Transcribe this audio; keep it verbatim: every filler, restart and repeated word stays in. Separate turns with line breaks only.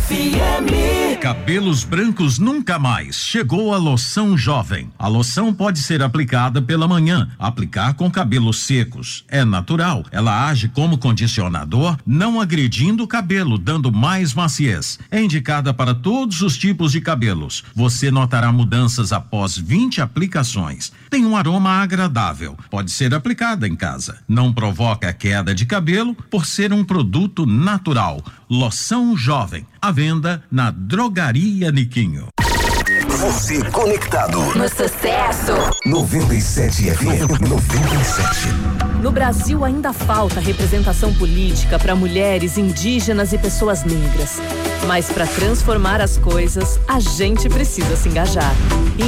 F M.
Cabelos brancos nunca mais. Chegou a loção jovem. A loção pode ser aplicada pela manhã. Aplicar com cabelos secos. É natural. Ela age como condicionador, não agredindo o cabelo, dando mais maciez. É indicada para todos os tipos de cabelos. Você notará mudanças após vinte aplicações. Tem um aroma agradável. Pode ser aplicada em casa. Não provoca queda de cabelo por ser um produto natural. Loção jovem. À venda na Drogaria Niquinho.
Você conectado
No sucesso.
noventa e sete F M. noventa e sete.
No Brasil ainda falta representação política para mulheres, indígenas e pessoas negras. Mas para transformar as coisas, a gente precisa se engajar.